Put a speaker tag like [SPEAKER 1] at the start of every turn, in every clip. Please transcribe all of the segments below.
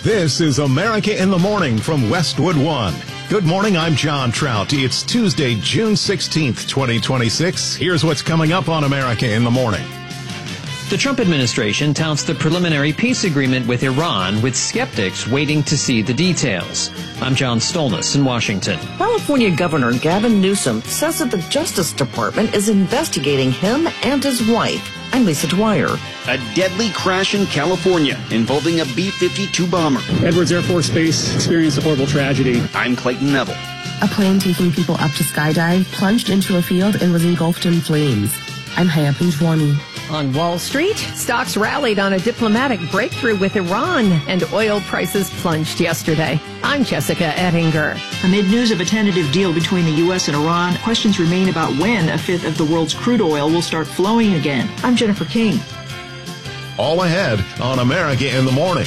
[SPEAKER 1] This is America in the Morning from Westwood One. Good morning, I'm John Trout. It's Tuesday, June 16th, 2026. Here's what's coming up on America in the Morning.
[SPEAKER 2] The Trump administration touts the preliminary peace agreement with Iran, with skeptics waiting to see the details. I'm John Stolnis in Washington.
[SPEAKER 3] California Governor Gavin Newsom says that the Justice Department is investigating him and his wife. I'm Lisa Dwyer.
[SPEAKER 4] A deadly crash in California involving a B-52 bomber.
[SPEAKER 5] Edwards Air Force Base experienced a horrible tragedy.
[SPEAKER 4] I'm Clayton Neville.
[SPEAKER 6] A plane taking people up to skydive plunged into a field and was engulfed in flames. I'm Haya Pinjwani.
[SPEAKER 7] On Wall Street, stocks rallied on a diplomatic breakthrough with Iran, and oil prices plunged yesterday. I'm Jessica Ettinger.
[SPEAKER 8] Amid news of a tentative deal between the U.S. and Iran, questions remain about when a fifth of the world's crude oil will start flowing again. I'm Jennifer King.
[SPEAKER 1] All ahead on America in the Morning.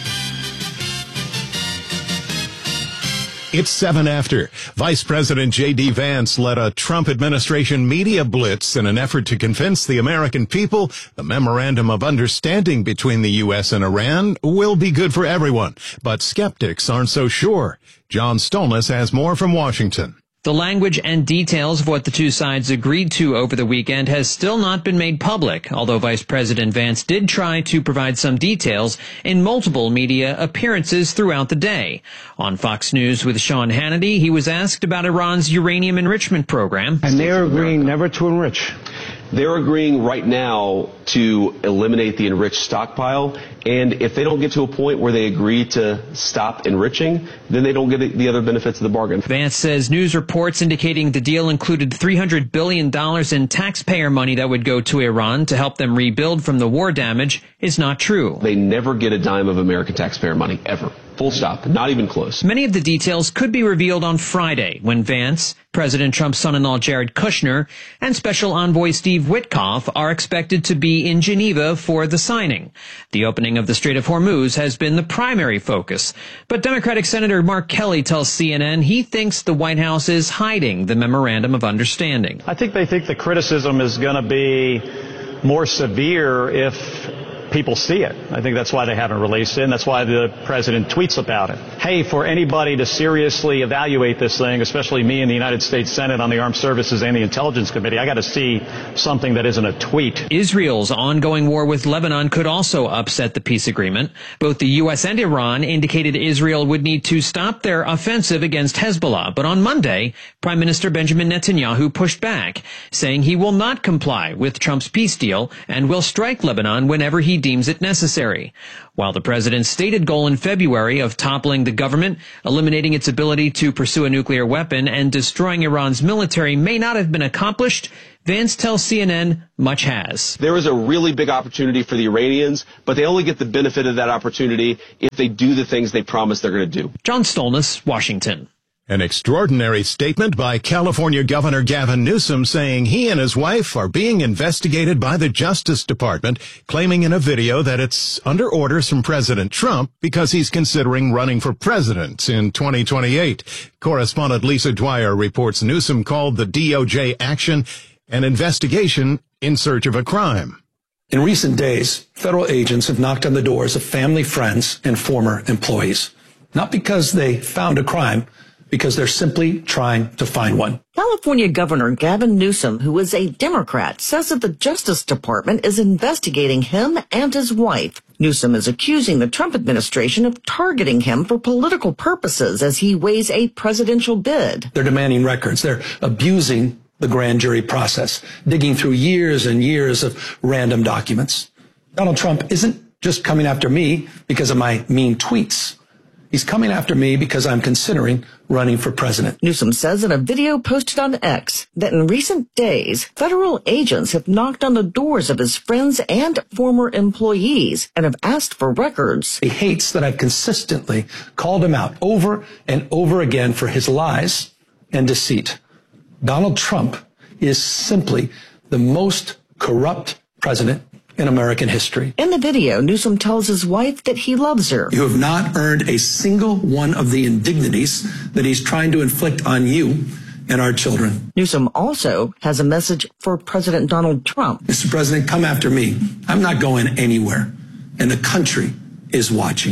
[SPEAKER 1] It's 7 after. Vice President J.D. Vance led a Trump administration media blitz in an effort to convince the American people the memorandum of understanding between the U.S. and Iran will be good for everyone. But skeptics aren't so sure. John Stolnis has more from Washington.
[SPEAKER 2] The language and details of what the two sides agreed to over the weekend has still not been made public, although Vice President Vance did try to provide some details in multiple media appearances throughout the day. On Fox News with Sean Hannity, he was asked about Iran's uranium enrichment program.
[SPEAKER 9] And they're agreeing never to enrich.
[SPEAKER 10] They're agreeing right now to eliminate the enriched stockpile, and if they don't get to a point where they agree to stop enriching, then they don't get the other benefits of the bargain.
[SPEAKER 2] Vance says news reports indicating the deal included $300 billion in taxpayer money that would go to Iran to help them rebuild from the war damage is not true.
[SPEAKER 10] They never get a dime of American taxpayer money, ever. Full stop. Not even close.
[SPEAKER 2] Many of the details could be revealed on Friday when Vance, President Trump's son-in-law Jared Kushner, and Special Envoy Steve Witkoff are expected to be in Geneva for the signing. The opening of the Strait of Hormuz has been the primary focus. But Democratic Senator Mark Kelly tells CNN he thinks the White House is hiding the memorandum of understanding.
[SPEAKER 5] I think they think the criticism is going to be more severe if people see it. I think that's why they haven't released it, and that's why the president tweets about it. Hey, for anybody to seriously evaluate this thing, especially me in the United States Senate on the Armed Services and the Intelligence Committee, I got to see something that isn't a tweet.
[SPEAKER 2] Israel's ongoing war with Lebanon could also upset the peace agreement. Both the U.S. and Iran indicated Israel would need to stop their offensive against Hezbollah. But on Monday, Prime Minister Benjamin Netanyahu pushed back, saying he will not comply with Trump's peace deal and will strike Lebanon whenever he deems it necessary. While the president's stated goal in February of toppling the government, eliminating its ability to pursue a nuclear weapon, and destroying Iran's military may not have been accomplished, Vance tells CNN much has.
[SPEAKER 10] There is a really big opportunity for the Iranians, but they only get the benefit of that opportunity if they do the things they promise they're going to do.
[SPEAKER 2] John Stolnis, Washington.
[SPEAKER 1] An extraordinary statement by California Governor Gavin Newsom saying he and his wife are being investigated by the Justice Department, claiming in a video that it's under orders from President Trump because he's considering running for president in 2028. Correspondent Lisa Dwyer reports Newsom called the DOJ action an investigation in search of a crime.
[SPEAKER 11] In recent days, federal agents have knocked on the doors of family, friends, and former employees. Not because they found a crime, because they're simply trying to find one.
[SPEAKER 3] California Governor Gavin Newsom, who is a Democrat, says that the Justice Department is investigating him and his wife. Newsom is accusing the Trump administration of targeting him for political purposes as he weighs a presidential bid.
[SPEAKER 11] They're demanding records. They're abusing the grand jury process, digging through years and years of random documents. Donald Trump isn't just coming after me because of my mean tweets. He's coming after me because I'm considering running for president.
[SPEAKER 3] Newsom says in a video posted on X that in recent days, federal agents have knocked on the doors of his friends and former employees and have asked for records.
[SPEAKER 11] He hates that I've consistently called him out over and over again for his lies and deceit. Donald Trump is simply the most corrupt president in American history.
[SPEAKER 3] In the video, Newsom tells his wife that he loves her.
[SPEAKER 11] You have not earned a single one of the indignities that he's trying to inflict on you and our children.
[SPEAKER 3] Newsom also has a message for President Donald Trump.
[SPEAKER 11] Mr. President, come after me. I'm not going anywhere, and the country is watching.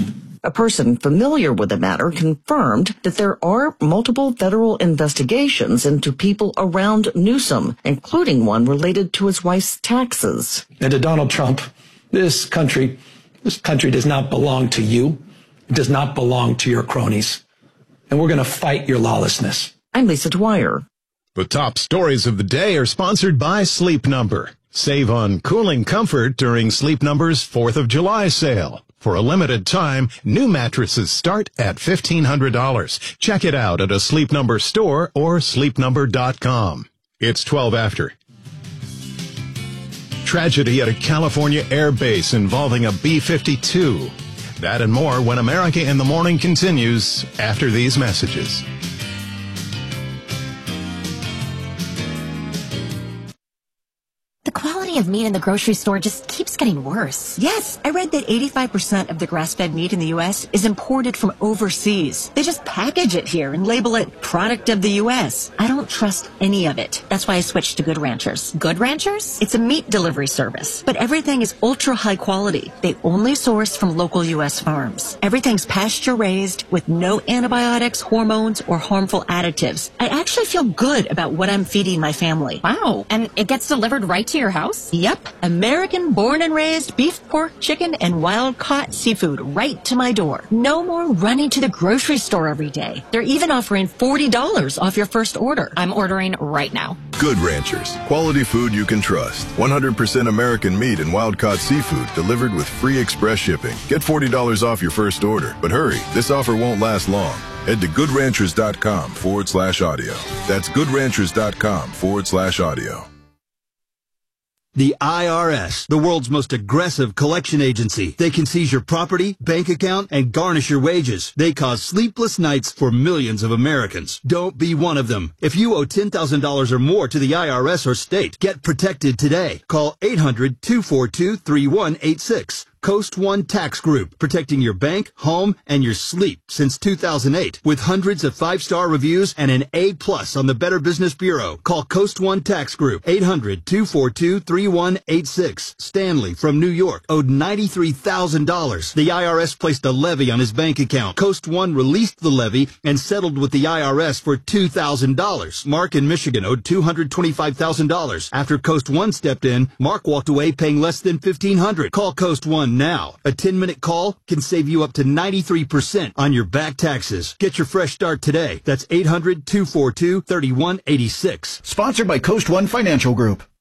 [SPEAKER 3] A person familiar with the matter confirmed that there are multiple federal investigations into people around Newsom, including one related to his wife's taxes.
[SPEAKER 11] And to Donald Trump, this country does not belong to you. It does not belong to your cronies. And we're going to fight your lawlessness.
[SPEAKER 3] I'm Lisa Dwyer.
[SPEAKER 1] The top stories of the day are sponsored by Sleep Number. Save on cooling comfort during Sleep Number's 4th of July sale. For a limited time, new mattresses start at $1,500. Check it out at a Sleep Number store or sleepnumber.com. It's 12 after. Tragedy at a California air base involving a B-52. That and more when America in the Morning continues after these messages.
[SPEAKER 12] The quality of meat in the grocery store just keeps getting worse.
[SPEAKER 13] Yes, I read that 85% of the grass-fed meat in the U.S. is imported from overseas. They just package it here and label it product of the U.S. I don't trust any of it. That's why I switched to Good Ranchers.
[SPEAKER 12] Good Ranchers?
[SPEAKER 13] It's a meat delivery service, but everything is ultra high quality. They only source from local U.S. farms. Everything's pasture-raised with no antibiotics, hormones, or harmful additives. I actually feel good about what I'm feeding my family.
[SPEAKER 12] Wow. And it gets delivered right to your house?
[SPEAKER 13] Yep. American born and raised beef, pork, chicken, and wild caught seafood right to my door. No more running to the grocery store every day. They're even offering $40 off your first order.
[SPEAKER 12] I'm ordering right now.
[SPEAKER 14] Good Ranchers. Quality food you can trust. 100% American meat and wild caught seafood delivered with free express shipping. Get $40 off your first order. But hurry, this offer won't last long. Head to goodranchers.com/audio. That's goodranchers.com/audio.
[SPEAKER 15] The IRS, the world's most aggressive collection agency. They can seize your property, bank account, and garnish your wages. They cause sleepless nights for millions of Americans. Don't be one of them. If you owe $10,000 or more to the IRS or state, get protected today. Call 800-242-3186. Coast One Tax Group, protecting your bank, home, and your sleep since 2008. With hundreds of 5-star reviews and an A+ on the Better Business Bureau. Call Coast One Tax Group, 800-242-3186. Stanley from New York owed $93,000. The IRS placed a levy on his bank account. Coast One released the levy and settled with the IRS for $2,000. Mark in Michigan owed $225,000. After Coast One stepped in, Mark walked away paying less than $1,500. Call Coast One now. A 10-minute call can save you up to 93% on your back taxes. Get your fresh start today. That's 800-242-3186.
[SPEAKER 16] Sponsored by Coast One Financial Group.